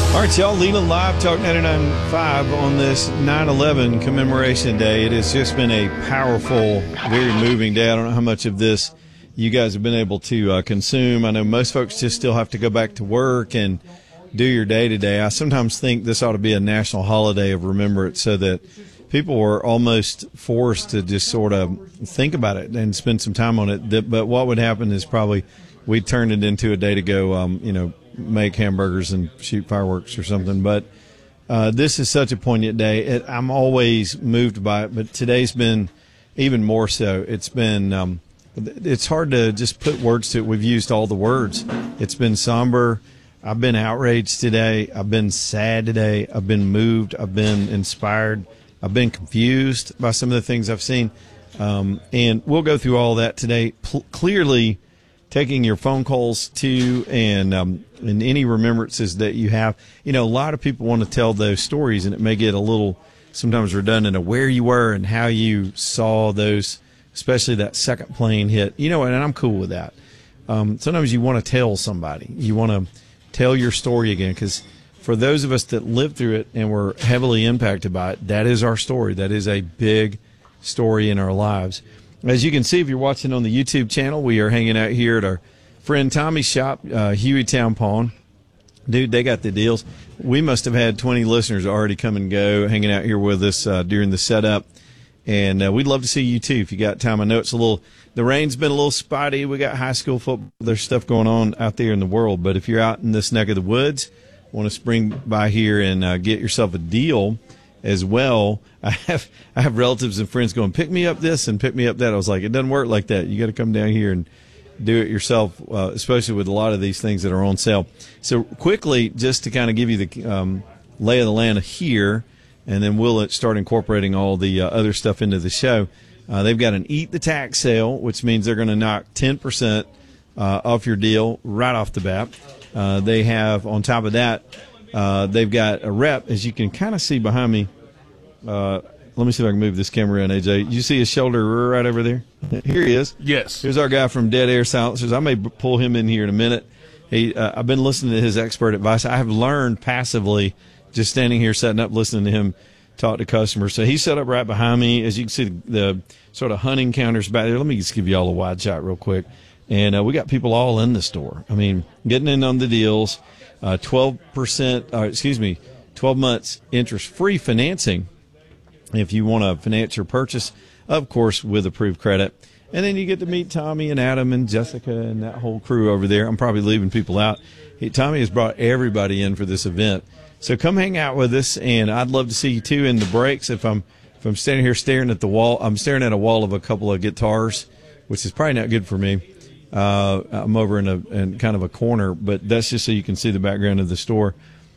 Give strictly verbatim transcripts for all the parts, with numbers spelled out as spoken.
All right, y'all, Leland Live, Talk ninety-nine point five on this nine eleven commemoration day. It has just been a powerful, very moving day. I don't know how much of this you guys have been able to uh, consume. I know most folks just still have to go back to work and do your day-to-day. I sometimes think this ought to be a national holiday of remembrance so that people were almost forced to just sort of think about it and spend some time on it. But what would happen is probably we'd turn it into a day to go, um, you know, make hamburgers and shoot fireworks or something. But uh, this is such a poignant day. It, I'm always moved by it, but today's been even more so. It's been um, it's hard to just put words to it. We've used all the words. It's been somber. I've been outraged today. I've been sad today. I've been moved. I've been inspired. I've been confused by some of the things I've seen. Um, and we'll go through all that today. P- clearly, taking your phone calls to and um, and any remembrances that you have. You know, a lot of people want to tell those stories, and it may get a little sometimes redundant of where you were and how you saw those, especially that second plane hit. You know, and I'm cool with that. Um, sometimes you want to tell somebody. You want to tell your story again, because for those of us that lived through it and were heavily impacted by it, that is our story. That is a big story in our lives. As you can see, if you're watching on the YouTube channel, we are hanging out here at our friend Tommy's shop, uh, Hueytown Pawn. Dude, they got the deals. We must have had twenty listeners already come and go, hanging out here with us uh, during the setup. And uh, we'd love to see you, too, if you got time. I know it's a little – the rain's been a little spotty. We got high school football. There's stuff going on out there in the world. But if you're out in this neck of the woods, want to spring by here and uh, get yourself a deal as well. I have I have relatives and friends going, pick me up this and pick me up that. I was like, it doesn't work like that. You got to come down here and do it yourself, uh, especially with a lot of these things that are on sale. So quickly, just to kind of give you the um, lay of the land here, and then we'll start incorporating all the uh, other stuff into the show. Uh, they've got an Eat the Tax sale, which means they're going to knock ten percent uh, off your deal right off the bat. Uh, they have, on top of that, uh, they've got a rep, as you can kind of see behind me. Uh, let me see if I can move this camera around, A J. You see his shoulder right over there? Here he is. Yes. Here's our guy from Dead Air Silencers. I may pull him in here in a minute. He, uh, I've been listening to his expert advice. I have learned passively just standing here, setting up, listening to him talk to customers. So he's set up right behind me. As you can see, the, the sort of hunting counters back there. Let me just give you all a wide shot real quick. And uh, we got people all in the store. I mean, getting in on the deals, uh, twelve percent, uh, excuse me, twelve months interest-free financing if you want to finance your purchase, of course, with approved credit. And then you get to meet Tommy and Adam and Jessica and that whole crew over there. I'm probably leaving people out. He, Tommy has brought everybody in for this event. So come hang out with us, and I'd love to see you, too, in the breaks. If I'm if I'm standing here staring at the wall, I'm staring at a wall of a couple of guitars, which is probably not good for me. Uh, I'm over in a in kind of a corner, but that's just so you can see the background of the store.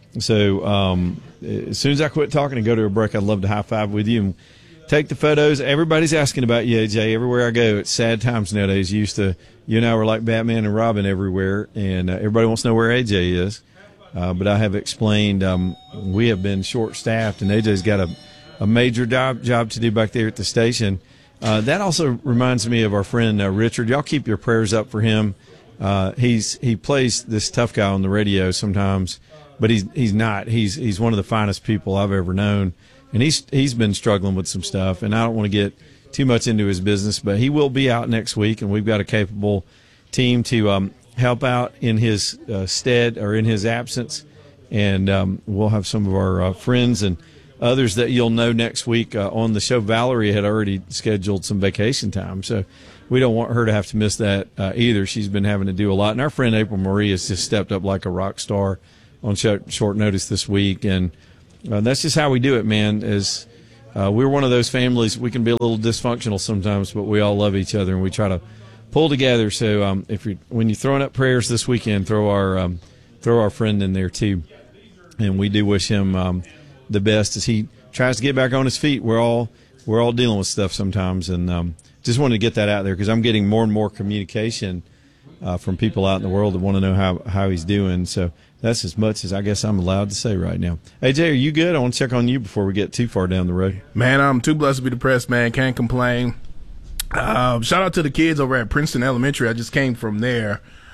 So um, as soon as I quit talking and go to a break, I'd love to high five with you and take the photos. Everybody's asking about you, A J. Everywhere I go, it's sad times nowadays. You used to, you and I were like Batman and Robin everywhere, and uh, everybody wants to know where A J is. Uh, but I have explained um, we have been short-staffed, and A J's got a, a major job, job to do back there at the station. Uh, that also reminds me of our friend uh, Richard. Y'all keep your prayers up for him. Uh, he's he plays this tough guy on the radio sometimes, but he's he's not. He's he's one of the finest people I've ever known, and he's he's been struggling with some stuff. And I don't want to get too much into his business, but he will be out next week, and we've got a capable team to um, help out in his uh, stead or in his absence. And um, we'll have some of our uh, friends and others that you'll know next week uh, on the show. Valerie had already scheduled some vacation time, so we don't want her to have to miss that uh, either. She's been having to do a lot. And our friend April Marie has just stepped up like a rock star on short, short notice this week. And uh, that's just how we do it, man, is uh, we're one of those families. We can be a little dysfunctional sometimes, but we all love each other, and we try to pull together. So um, if you when you're throwing up prayers this weekend, throw our um, throw our friend in there too. And we do wish him um, the best as he tries to get back on his feet. We're all we're all dealing with stuff sometimes, and um, just wanted to get that out there because I'm getting more and more communication uh, from people out in the world that want to know how, how he's doing. So that's as much as I guess I'm allowed to say right now. A J, are you good? I want to check on you before we get too far down the road. Man, I'm too blessed to be depressed, man. Can't complain. Uh, shout out to the kids over at Princeton Elementary. I just came from there.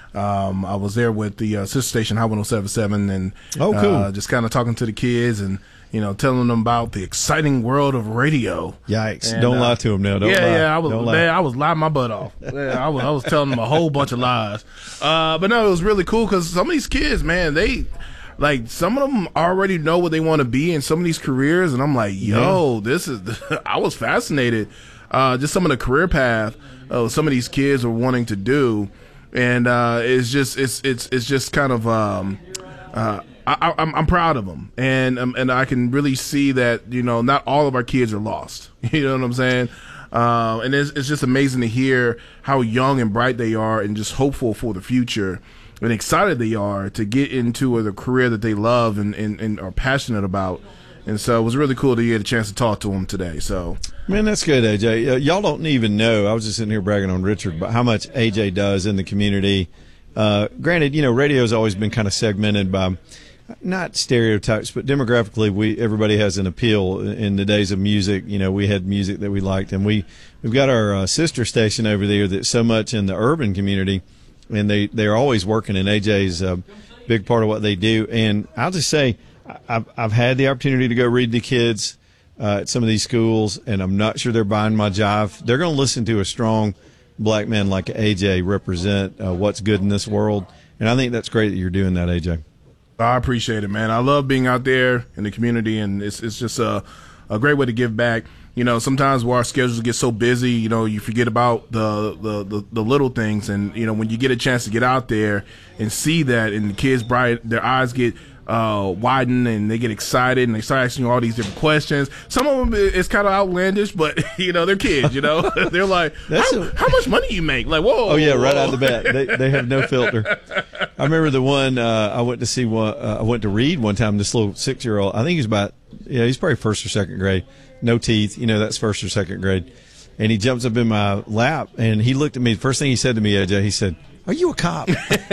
Um, I was there with the uh, sister station Hot one oh seven point seven, and oh, cool. uh, just kind of talking to the kids and you know telling them about the exciting world of radio. Yikes! And, don't uh, lie to them now. Don't yeah, lie. yeah. I was don't man, lie. I was lying my butt off. Yeah, I was I was telling them a whole bunch of lies. Uh, but no, it was really cool because some of these kids, man, they. Like, some of them already know what they want to be in some of these careers, and I'm like, yo, yeah. this is, I was fascinated, uh, just some of the career path uh, some of these kids are wanting to do, and uh, it's just, it's, it's, it's just kind of, um, uh, I, I'm, I'm proud of them, and um, and I can really see that, you know, not all of our kids are lost. You know what I'm saying? Uh, and it's, it's just amazing to hear how young and bright they are, and just hopeful for the future. And excited they are to get into the career that they love and, and, and are passionate about. And so it was really cool to get a chance to talk to them today. So, man, that's good, A J. Uh, y'all don't even know. I was just sitting here bragging on Richard, but how much A J does in the community. Uh, granted, you know, radio's always been kind of segmented by not stereotypes, but demographically, we everybody has an appeal. In the days of music, you know, we had music that we liked, and we we've got our uh, sister station over there that's so much in the urban community. And they, they're always working, and A J's a big part of what they do. And I'll just say, I've, I've had the opportunity to go read to kids uh, at some of these schools, and I'm not sure they're buying my jive. They're going to listen to a strong black man like A J represent uh, what's good in this world. And I think that's great that you're doing that, A J. I appreciate it, man. I love being out there in the community, and it's it's just a, a great way to give back. You know, sometimes where our schedules get so busy, you know, you forget about the, the, the, the little things. And, you know, when you get a chance to get out there and see that, and the kids, bright, their eyes get uh, widen and they get excited and they start asking you all these different questions. Some of them is kind of outlandish, but, you know, they're kids, you know. They're like, how, a, how much money you make? Like, whoa. Oh, yeah, right out of the bat. They, they have no filter. I remember the one uh, I went to see, one, uh, I went to read one time, this little six-year-old. I think he's about, yeah, he's probably first or second grade. No teeth, you know, that's first or second grade. And he jumps up in my lap, and he looked at me. The first thing he said to me, A J, he said, "Are you a cop?"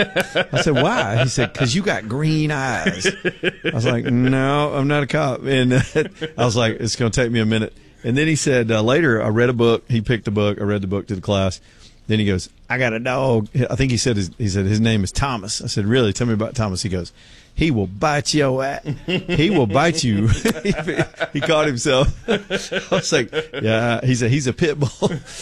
I said, "Why?" He said, "Because you got green eyes." I was like, "No, I'm not a cop." And uh, I was like, "It's going to take me a minute." And then he said, uh, later, I read a book. He picked a book. I read the book to the class. Then he goes, "I got a dog." I think he said his, he said his name is Thomas. I said, "Really? Tell me about Thomas." He goes, "He will bite your ass. He will bite you." he, he caught himself. I was like, "Yeah." He said, "He's a pit bull."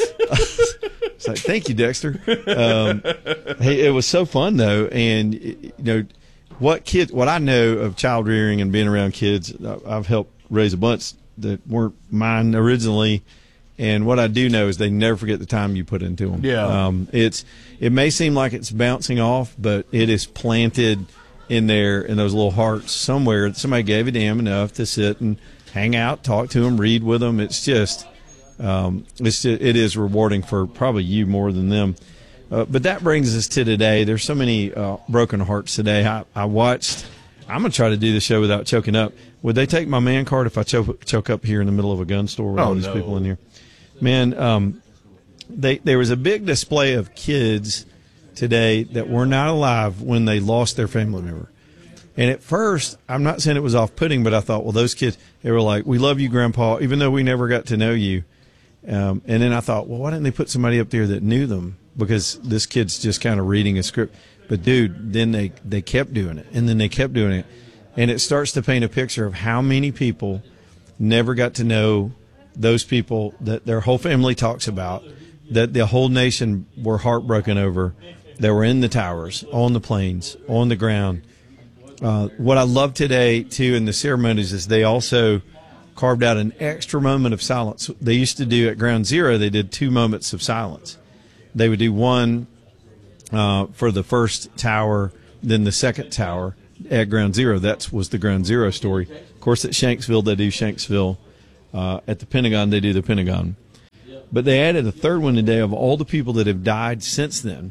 It's like, "Thank you, Dexter." Um, hey, it was so fun though, and you know what kids, what I know of child rearing and being around kids. I've helped raise a bunch that weren't mine originally. And what I do know is they never forget the time you put into them. Yeah. Um, it's it may seem like it's bouncing off, but it is planted in there in those little hearts somewhere. Somebody gave a damn enough to sit and hang out, talk to them, read with them. It's just, um, it's just, it is rewarding for probably you more than them. Uh, but that brings us to today. There's so many uh, broken hearts today. I, I watched. I'm gonna try to do the show without choking up. Would they take my man card if I choke choke up here in the middle of a gun store with oh, all these no. people in here? Man, um, they, there was a big display of kids today that were not alive when they lost their family member. And at first, I'm not saying it was off-putting, but I thought, well, those kids, they were like, "We love you, Grandpa," even though we never got to know you. Um, and then I thought, well, why didn't they put somebody up there that knew them? Because this kid's just kind of reading a script. But, dude, then they, they kept doing it, and then they kept doing it. And it starts to paint a picture of how many people never got to know those people that their whole family talks about, that the whole nation were heartbroken over, that were in the towers, on the planes, on the ground. Uh, what I love today, too, in the ceremonies is they also carved out an extra moment of silence. They used to do at Ground Zero, they did two moments of silence. They would do one uh, for the first tower, then the second tower at Ground Zero. That was the Ground Zero story. Of course, at Shanksville, they do Shanksville. Uh, at the Pentagon, they do the Pentagon. But they added a third one today of all the people that have died since then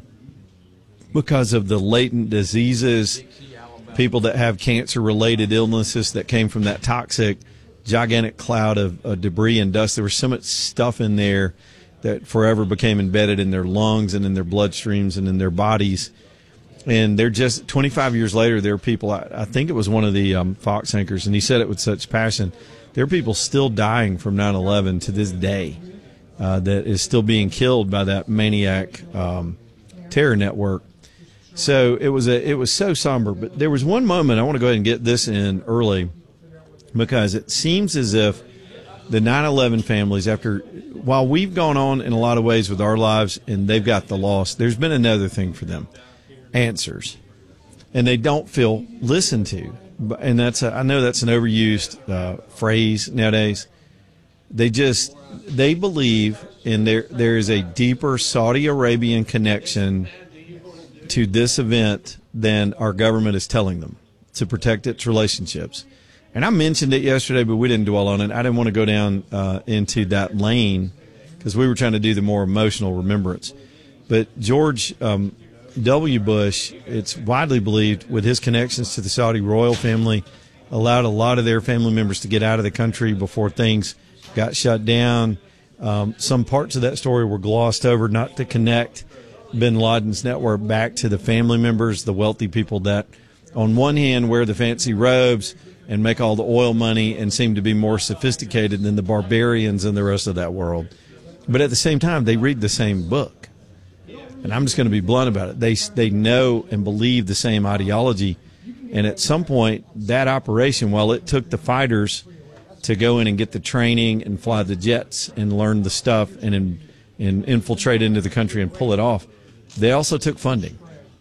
because of the latent diseases, people that have cancer-related illnesses that came from that toxic, gigantic cloud of uh, debris and dust. There was so much stuff in there that forever became embedded in their lungs and in their bloodstreams and in their bodies. And they're just, twenty-five years later, there are people, I, I think it was one of the um, Fox anchors, and he said it with such passion. There are people still dying from nine eleven to this day uh, that is still being killed by that maniac um, terror network. So it was a it was so somber. But there was one moment, I want to go ahead and get this in early, because it seems as if the nine eleven families, after while we've gone on in a lot of ways with our lives and they've got the loss, there's been another thing for them: answers. And they don't feel listened to. And that's a, I know that's an overused uh, phrase nowadays. They just they believe in there there is a deeper Saudi Arabian connection to this event than our government is telling them to protect its relationships. And I mentioned it yesterday, but we didn't dwell on it. I didn't want to go down uh, into that lane because we were trying to do the more emotional remembrance. But George um, W. Bush, it's widely believed, with his connections to the Saudi royal family, allowed a lot of their family members to get out of the country before things got shut down. Um, some parts of that story were glossed over, not to connect bin Laden's network back to the family members, the wealthy people that, on one hand, wear the fancy robes and make all the oil money and seem to be more sophisticated than the barbarians in the rest of that world. But at the same time, they read the same book. And I'm just going to be blunt about it. They they know and believe the same ideology. And at some point, that operation, while it took the fighters to go in and get the training and fly the jets and learn the stuff and, in, and infiltrate into the country and pull it off, they also took funding.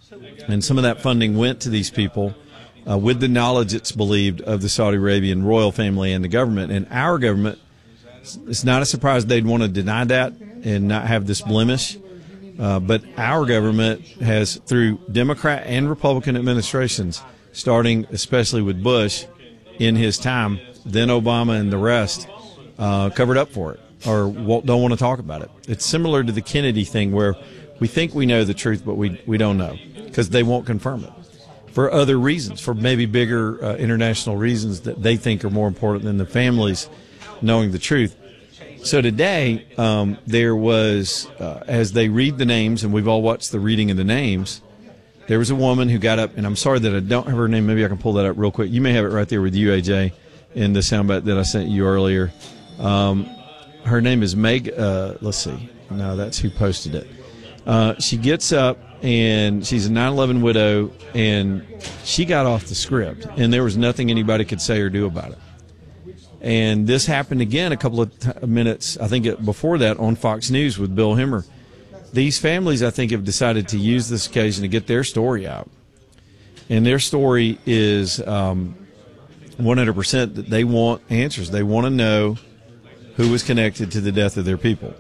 And some of that funding went to these people uh, with the knowledge, it's believed, of the Saudi Arabian royal family and the government. And our government, it's not a surprise they'd want to deny that and not have this blemish. Uh, but our government has, through Democrat and Republican administrations, starting especially with Bush in his time, then Obama and the rest, uh, covered up for it or don't want to talk about it. It's similar to the Kennedy thing where we think we know the truth, but we, we don't know because they won't confirm it for other reasons, for maybe bigger uh, international reasons that they think are more important than the families knowing the truth. So today, um, there was, uh, as they read the names, and we've all watched the reading of the names, there was a woman who got up, and I'm sorry that I don't have her name. Maybe I can pull that up real quick. You may have it right there with you, A J, in the soundbite that I sent you earlier. Um, her name is Meg. Uh, let's see. No, that's who posted it. Uh, she gets up, and she's a nine eleven widow, and she got off the script, and there was nothing anybody could say or do about it. And this happened again a couple of t- minutes, I think, before that on Fox News with Bill Hemmer. These families, I think, have decided to use this occasion to get their story out. And their story is um, one hundred percent that they want answers. They want to know who was connected to the death of their people.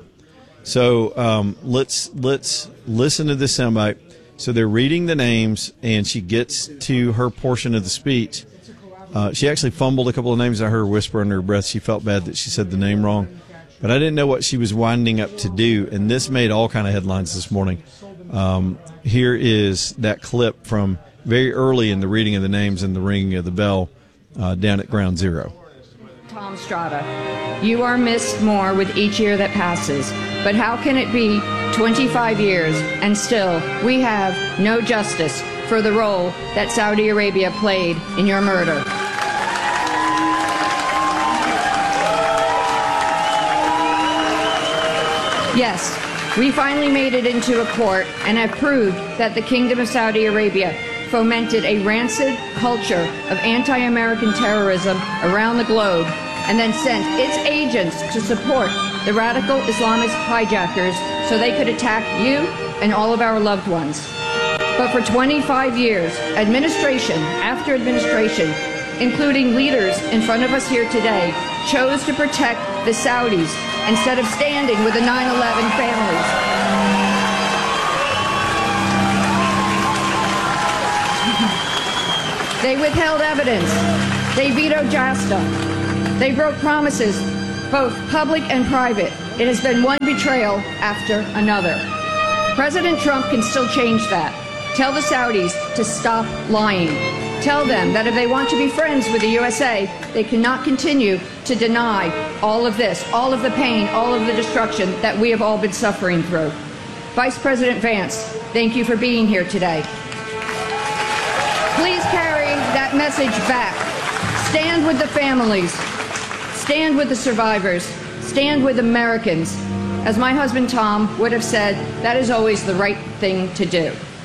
So um, let's let's listen to this soundbite. So they're reading the names, and she gets to her portion of the speech. Uh, she actually fumbled a couple of names. I heard her whisper under her breath. She felt bad that she said the name wrong. But I didn't know what she was winding up to do, and this made all kind of headlines this morning. Um, here is that clip from very early in the reading of the names and the ringing of the bell uh, down at Ground Zero. Tom Strada, you are missed more with each year that passes. But how can it be twenty-five years and still we have no justice for the role that Saudi Arabia played in your murder? Yes, we finally made it into a court and have proved that the Kingdom of Saudi Arabia fomented a rancid culture of anti-American terrorism around the globe and then sent its agents to support the radical Islamist hijackers so they could attack you and all of our loved ones. But for twenty-five years, administration after administration, including leaders in front of us here today, chose to protect the Saudis instead of standing with the nine eleven families. They withheld evidence. They vetoed JASTA. They broke promises, both public and private. It has been one betrayal after another. President Trump can still change that. Tell the Saudis to stop lying. Tell them that if they want to be friends with the U S A, they cannot continue to deny all of this, all of the pain, all of the destruction that we have all been suffering through. Vice President Vance, thank you for being here today. Please carry that message back. Stand with the families. Stand with the survivors. Stand with Americans. As my husband Tom would have said, that is always the right thing to do.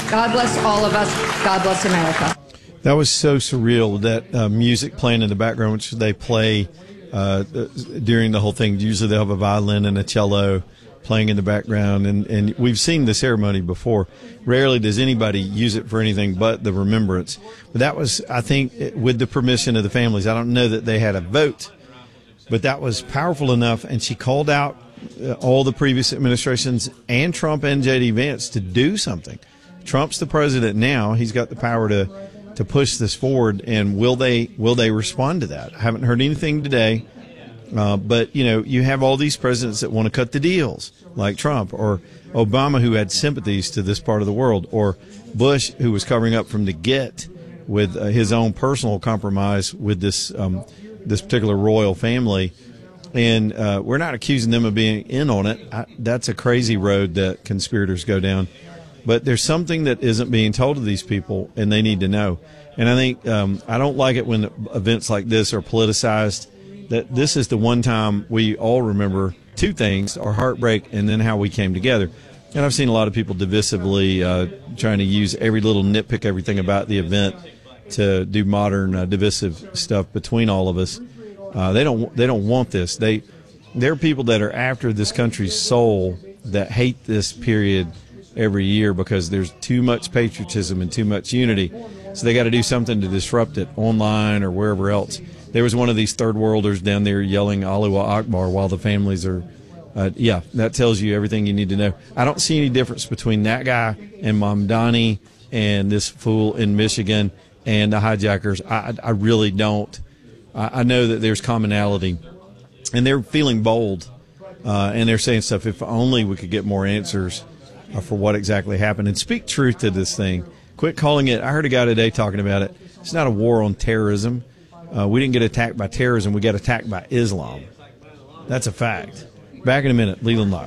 God bless all of us. God bless America. That was so surreal, that uh, music playing in the background, which they play uh, during the whole thing. Usually they'll have a violin and a cello playing in the background, and, and we've seen the ceremony before. Rarely does anybody use it for anything but the remembrance. But that was, I think, with the permission of the families. I don't know that they had a vote, but that was powerful enough, and she called out uh, all the previous administrations and Trump and J D. Vance to do something. Trump's the president now. He's got the power to to push this forward, and will they will they respond to that? I haven't heard anything today. Uh, but, you know, you have all these presidents that want to cut the deals, like Trump, or Obama, who had sympathies to this part of the world, or Bush, who was covering up from the get with uh, his own personal compromise with this um, this particular royal family. And uh, we're not accusing them of being in on it. I, that's a crazy road that conspirators go down. But there's something that isn't being told to these people, and they need to know. And I think um, I don't like it when events like this are politicized. That this is the one time we all remember two things: our heartbreak and then how we came together. And I've seen a lot of people divisively uh, trying to use every little nitpick, everything about the event to do modern uh, divisive stuff between all of us. Uh, they don't they don't want this. They there are people that are after this country's soul that hate this period every year because there's too much patriotism and too much unity. So they got to do something to disrupt it online or wherever else. There was one of these third worlders down there yelling Allahu Akbar while the families are, uh, yeah, that tells you everything you need to know. I don't see any difference between that guy and Mamdani and this fool in Michigan and the hijackers. I, I really don't. I, I know that there's commonality, and they're feeling bold, uh, and they're saying stuff. If only we could get more answers uh, for what exactly happened and speak truth to this thing. Quit calling it. I heard a guy today talking about it. It's not a war on terrorism. Uh, we didn't get attacked by terrorism. We got attacked by Islam. That's a fact. Back in a minute. Leland Live.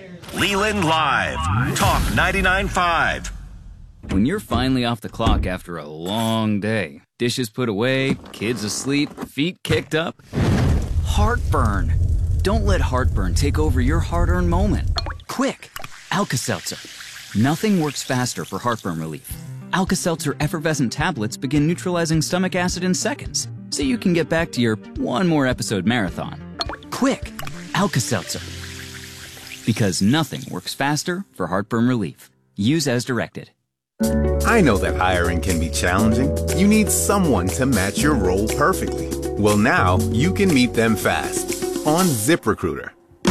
Leland Live. Talk ninety-nine point five. When you're finally off the clock after a long day, dishes put away, kids asleep, feet kicked up, heartburn. Don't let heartburn take over your hard-earned moment. Quick. Alka-Seltzer. Nothing works faster for heartburn relief. Alka-Seltzer effervescent tablets begin neutralizing stomach acid in seconds, so you can get back to your one more episode marathon. Quick, Alka-Seltzer. Because nothing works faster for heartburn relief. Use as directed. I know that hiring can be challenging. You need someone to match your role perfectly. Well, now you can meet them fast on ZipRecruiter.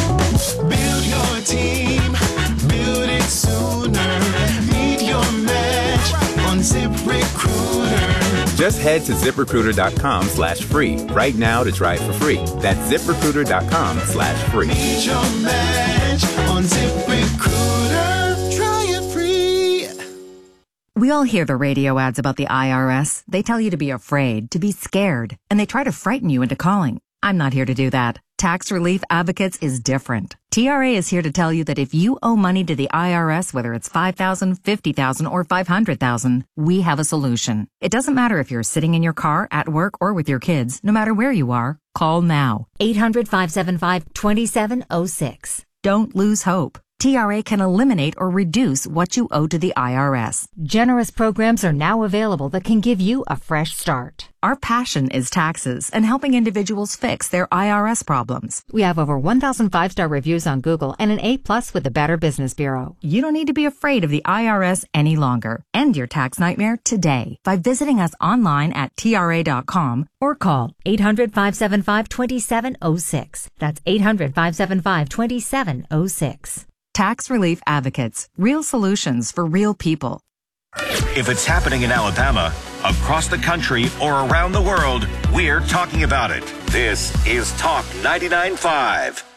Build your team, build it sooner. Meet your match on ZipRecruiter. Just head to ZipRecruiter.com slash free right now to try it for free. That's ZipRecruiter.com slash free. Meet your match on ZipRecruiter. Try it free. We all hear the radio ads about the I R S. They tell you to be afraid, to be scared, and they try to frighten you into calling. I'm not here to do that. Tax Relief Advocates is different. T R A is here to tell you that if you owe money to the I R S, whether it's five thousand dollars, fifty thousand dollars, or five hundred thousand dollars, we have a solution. It doesn't matter if you're sitting in your car, at work, or with your kids. No matter where you are, call now. eight hundred, five seven five, two seven zero six. Don't lose hope. T R A can eliminate or reduce what you owe to the I R S. Generous programs are now available that can give you a fresh start. Our passion is taxes and helping individuals fix their I R S problems. We have over one thousand five-star reviews on Google and an A plus with the Better Business Bureau. You don't need to be afraid of the I R S any longer. End your tax nightmare today by visiting us online at T R A dot com or call eight hundred, five seven five, two seven zero six. That's eight hundred, five seven five, two seven zero six. Tax Relief Advocates. Real solutions for real people. If it's happening in Alabama, across the country, or around the world, we're talking about it. This is Talk ninety-nine point five.